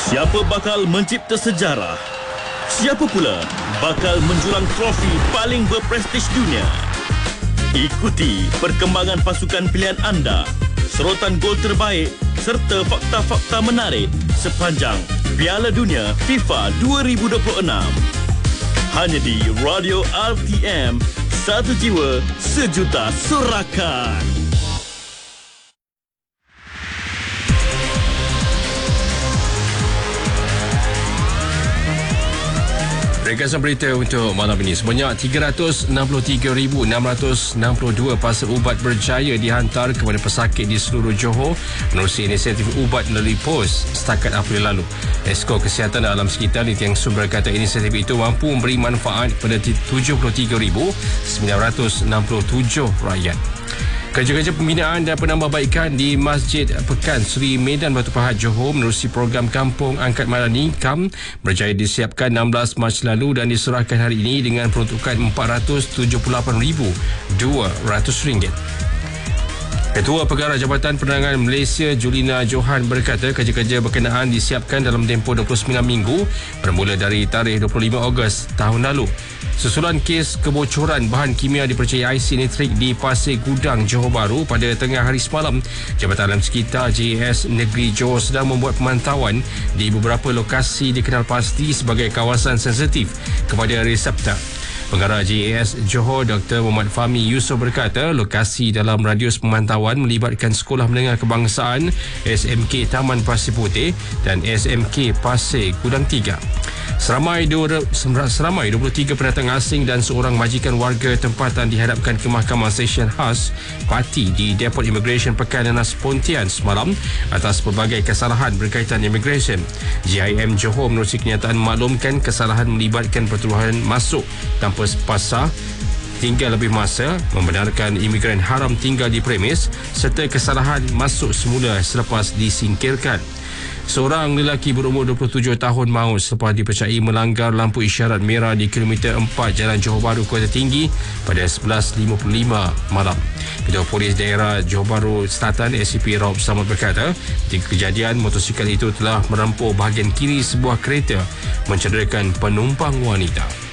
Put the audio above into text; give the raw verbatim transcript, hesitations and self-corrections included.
Siapa bakal mencipta sejarah? Siapa pula bakal menjulang trofi paling berprestij dunia? Ikuti perkembangan pasukan pilihan anda, serotan gol terbaik serta fakta-fakta menarik sepanjang Piala Dunia FIFA dua ribu dua puluh enam. Hanya di Radio R T M, satu jiwa, sejuta sorakan. Ringkasan berita untuk malam ini. Sebanyak tiga ratus enam puluh tiga ribu enam ratus enam puluh dua parcel ubat berjaya dihantar kepada pesakit di seluruh Johor menerusi inisiatif ubat melalui pos setakat April lalu. Esko Kesihatan Alam Sekitar Nitiang Sun berkata inisiatif itu mampu memberi manfaat kepada tujuh puluh tiga ribu sembilan ratus enam puluh tujuh rakyat. Kerja-kerja pembinaan dan penambahbaikan di Masjid Pekan Seri Medan Batu Pahat Johor menerusi program Kampung Angkat Madani K A M berjaya disiapkan enam belas Mac lalu dan diserahkan hari ini dengan peruntukan empat ratus tujuh puluh lapan ribu dua ratus ringgit. Ketua Pengarah Jabatan Penerangan Malaysia Julina Johan berkata kerja-kerja berkenaan disiapkan dalam tempoh dua puluh sembilan minggu bermula dari tarikh dua puluh lima Ogos tahun lalu. Susulan kes kebocoran bahan kimia dipercayai sinitrik di Pasir Gudang, Johor Bahru pada tengah hari semalam, Jabatan Alam Sekitar J A S Negeri Johor sedang membuat pemantauan di beberapa lokasi dikenal pasti sebagai kawasan sensitif kepada reseptor. Pengarah J A S Johor Doktor Muhammad Fahmi Yusof berkata lokasi dalam radius pemantauan melibatkan Sekolah Menengah Kebangsaan S M K Taman Pasir Putih dan S M K Pasir Gudang tiga. Seramai dua puluh tiga pendatang asing dan seorang majikan warga tempatan dihadapkan ke Mahkamah Session Khas Pati di Depot Immigration Pekan Nanas Pontian semalam atas pelbagai kesalahan berkaitan imigresen. J I M Johor menerusi kenyataan memaklumkan kesalahan melibatkan pertubuhan masuk tanpa pasar, tinggal lebih masa, membenarkan imigran haram tinggal di premis serta kesalahan masuk semula selepas disingkirkan. Seorang lelaki berumur dua puluh tujuh tahun maut selepas dipercayai melanggar lampu isyarat merah di kilometer empat Jalan Johor Bahru Kota Tinggi pada sebelas lima puluh lima malam. Ketua Polis Daerah Johor Bahru Selatan A C P Raub Samad berkata ketika kejadian motosikal itu telah merempur bahagian kiri sebuah kereta mencederakan penumpang wanita.